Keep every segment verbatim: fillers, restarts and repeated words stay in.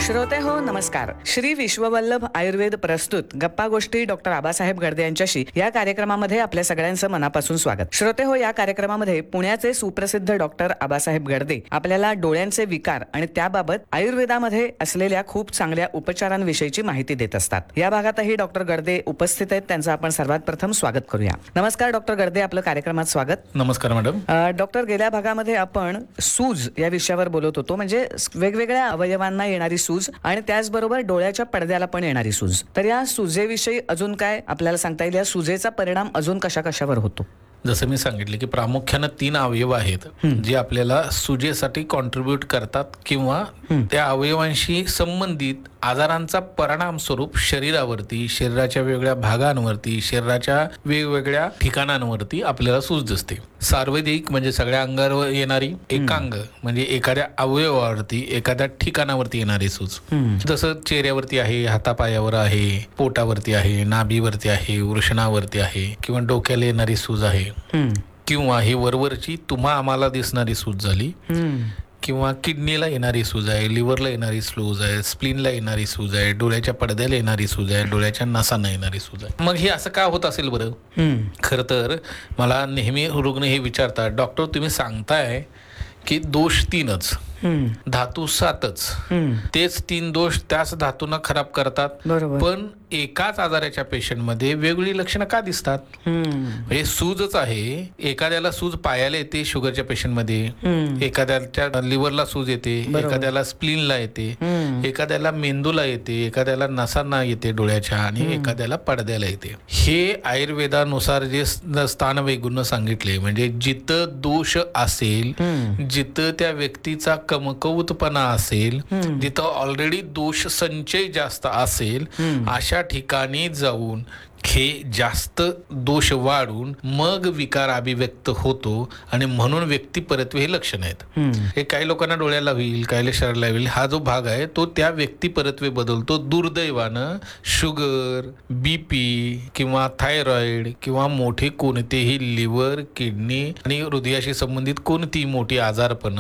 श्रोते हो नमस्कार. श्री विश्ववल्लभ आयुर्वेद प्रस्तुत गप्पा गोष्टी डॉक्टर आबासाहेब गडदे यांच्याशी या कार्यक्रमामध्ये आपल्या सगळ्यांचं मनापासून स्वागत. श्रोते हो, या कार्यक्रमामध्ये पुण्याचे सुप्रसिद्ध डॉक्टर आबासाहेब गडदे आपल्याला डोळ्यांचे विकार आणि त्याबाबत आयुर्वेदामध्ये असलेल्या खूप चांगल्या उपचारांविषयीची माहिती देत असतात. या भागातही डॉक्टर गडदे उपस्थित आहेत. त्यांचं आपण सर्वात प्रथम स्वागत करूया. नमस्कार डॉक्टर गडदे, आपलं कार्यक्रमात स्वागत. नमस्कार मॅडम. डॉक्टर, गेल्या भागामध्ये आपण सूज या विषयावर बोलत होतो, म्हणजे वेगवेगळ्या अवयवांना येणारी सूज आणि त्याचबरोबर डोळ्याच्या पडद्याला पण येणारी सूज. तर या सुजेविषयी अजून काय आपल्याला सांगता येईल? या सुजेचा परिणाम अजून कशा कशावर होतो? जसं मी सांगितले की प्रामुख्यानं तीन अवयव आहेत जे आपल्याला सुजेसाठी कॉन्ट्रीब्यूट करतात किंवा त्या अवयवांशी संबंधित आजारांचा परिणाम स्वरूप शरीरावरती, शरीराच्या वेगवेगळ्या भागांवरती, शरीराच्या वेगवेगळ्या ठिकाणांवरती आपल्याला सूज दिसते. सार्वधिक म्हणजे सगळ्या अंगावर येणारी, एकांग म्हणजे एखाद्या अवयवावरती, एखाद्या ठिकाणावरती येणारी सूज. जसं चेहऱ्यावरती आहे, हातापायावर आहे, पोटावरती आहे, नाभीवरती आहे, वृषणावरती आहे, किंवा डोक्याला येणारी सूज आहे, किंवा ही वरवरची तुम्हा आम्हाला दिसणारी सूज झाली, किंवा किडनीला येणारी सूज आहे, लिव्हरला येणारी सूज आहे, स्प्लीनला येणारी सूज आहे, डोळ्याच्या पडद्याला येणारी सूज आहे, डोळ्याच्या नसांना येणारी सूज आहे. मग हे असं का होत असेल बरं? खरं तर मला नेहमी रुग्ण हे विचारतात, डॉक्टर तुम्ही सांगताय की दोष तीनच, धातू सातच, तेच तीन दोष त्याच धातूंना खराब करतात, पण एकाच आजाराच्या पेशंट मध्ये वेगवेगळी लक्षणं का दिसतात? म्हणजे सूजच आहे, एखाद्याला सूज पायाला येते शुगरच्या पेशंट मध्ये, एखाद्याच्या लिव्हरला सूज येते, एखाद्याला स्प्लीनला येते, एखाद्याला मेंदूला येते, एखाद्याला नसांना येते डोळ्याच्या, आणि एखाद्याला पडद्याला येते. हे आयुर्वेदानुसार जे स्थान वैगुण्य सांगितले, म्हणजे जिथं दोष असेल, जिथं त्या व्यक्तीचा कमकुवतपणा असेल, जिथं ऑलरेडी दोष संचय जास्त असेल, अशा ठिकाणी जाऊन हे जास्त दोष वाढून मग विकार अभिव्यक्त होतो, आणि म्हणून व्यक्ती परत्वे हे लक्षण आहेत. हे काही लोकांना डोळ्याला होईल, काही शरीराला होईल, हा जो भाग आहे तो त्या व्यक्ती परत्वे बदलतो. दुर्दैवानं शुगर, बीपी किंवा थायरॉइड किंवा मोठे कोणतेही लिव्हर, किडनी आणि हृदयाशी संबंधित कोणतीही मोठी आजारपण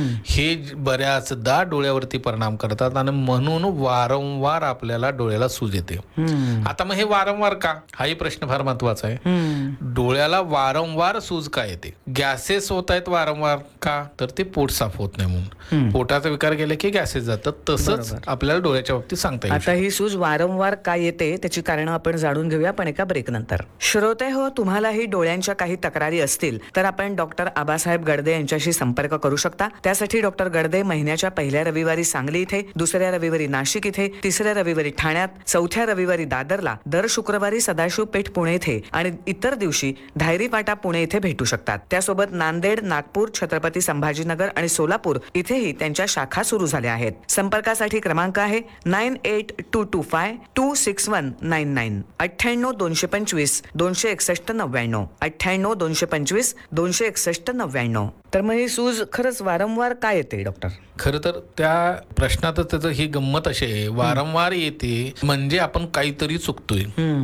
हे बऱ्याचदा डोळ्यावरती परिणाम करतात, आणि म्हणून वारंवार आपल्याला डोळ्याला सूज येते. आता मग हे वारंवार का, हाही प्रश्न फार महत्वाचा आहे. डोळ्याला वारंवार सूज का येते? गॅसेस होत आहेत वारंवार का? तर ते पोट साफ होत नाही म्हणून. पोटाचा विकार केला की गॅसेस जातात. तसंच आपल्याला डोळ्याच्या बाबतीत सांगता येईल. आता ही सूज वारंवार का येते त्याची कारण आपण जाणून घेऊया, पण एका ब्रेक नंतर. श्रोते हो, तुम्हालाही डोळ्यांच्या काही तक्रारी असतील तर आपण डॉक्टर आबासाहेब गडदे यांच्याशी संपर्क करू शकता. त्यासाठी डॉक्टर गडदे महिन्याच्या पहिल्या रविवारी सांगली इथे, दुसऱ्या रविवारी नाशिक इथे, तिसऱ्या रविवारी ठाण्यात, चौथ्या रविवारी दादरला, दर शुक्रवारी सदाशिव पेठ पुणे इथे आणि इतर दिवशी धायरी पाटा पुणे इथे भेटू शकतात. त्यासोबत नांदेड, नागपूर, छत्रपती संभाजीनगर आणि सोलापूर इथेही त्यांच्या शाखा सुरू झाल्या आहेत. संपर्कासाठी क्रमांक आहे nine eight to to five to six one nine nine, अठ्ठ्याण्णव दोनशे पंचवीस दोनशे एकसष्ट नव्याण्णव, अठ्ठ्याण्णव दोनशे पंचवीस दोनशे एकसष्ट नव्याण्णव. तर मग ही सूज खरंच वारंवार काय येते डॉक्टर? खरं तर त्या प्रश्नातच त्याचं ही गंमत अशी आहे, वारंवार येते म्हणजे आपण काहीतरी चुकतोय.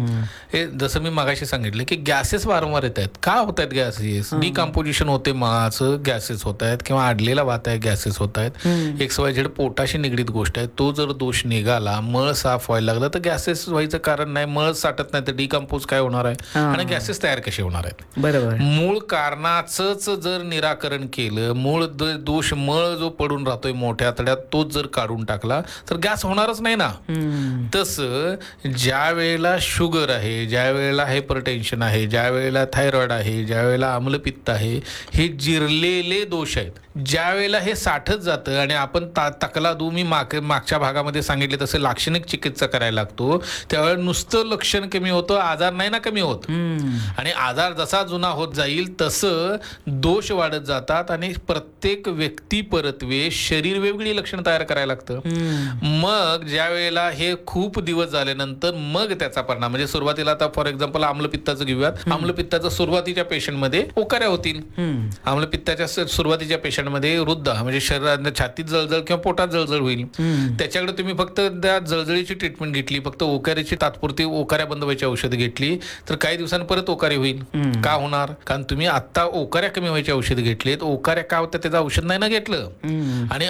हे जसं मी मगाशी सांगितलं की गॅसेस वारंवार येत आहेत. का होत आहेत गॅसेस? डिकम्पोजिशन होते माळाचं, गॅसेस होत आहेत, किंवा आडलेला वात आहे, गॅसेस होत आहेत. एक्स वाय झेड पोटाशी निगडीत गोष्ट आहे. तो जर दोष निघाला, मळ साफ व्हायला लागला तर गॅसेस व्हायचं कारण नाही. मळ साठत नाही तर डिकम्पोज काय होणार आहे आणि गॅसेस तयार कसे होणार आहेत? बरोबर. मूळ कारणाचंच जर निराकरण केलं, मूळ दोष मळ जो पडून राहतोय मोठ्या आतड्यात तोच जर काढून टाकला तर गॅस होणारच नाही ना. तसं ज्या वेळेला शुगर आहे, ज्या वेळेला हायपरटेन्शन आहे, ज्या वेळेला थायरॉइड आहे, ज्या वेळेला आम्लपित्त आहे, हे जिरलेले दोष आहेत. ज्या वेळेला हे साठत जातं आणि आपण तकला दू मी माग मागच्या भागामध्ये सांगितले तसं लाक्षणिक चिकित्सा करायला लागतो, त्यावेळेला नुसतं लक्षण कमी होतं, आजार नाही ना कमी होत. आणि आजार जसा जुना होत जाईल तसं दोष वाढत जातात, आणि प्रत्येक व्यक्ती परत्वे शरीर वेगळी लक्षणं तयार करायला लागतं. मग ज्या वेळेला हे खूप दिवस झाल्यानंतर मग त्याचा परिणाम, म्हणजे सुरुवातीला आता फॉर एक्झाम्पल आम्लपित्ताचं घेऊयात. आम्लपित्ताचं सुरुवातीच्या पेशंटमध्ये ओकाऱ्या होतील. आम्लपित्ताच्या सुरुवातीच्या पेशंट मध्ये वृद्ध म्हणजे शरीरात छातीत जळजळ किंवा पोटात जळजळ होईल. त्याच्याकडे तुम्ही फक्त त्या जळजळीची ट्रीटमेंट घेतली, फक्त ओकाऱ्याची तात्पुरती ओकाऱ्या बंद व्हायची औषध घेतली, तर काही दिवसांनी परत ओकारी होईल. का होणार? कारण तुम्ही आता ओकाऱ्या कमी व्हायची औषध घेतलीत. ओकाऱ्या का होत्या त्याचं औषध नाही ना घेतलं, आणि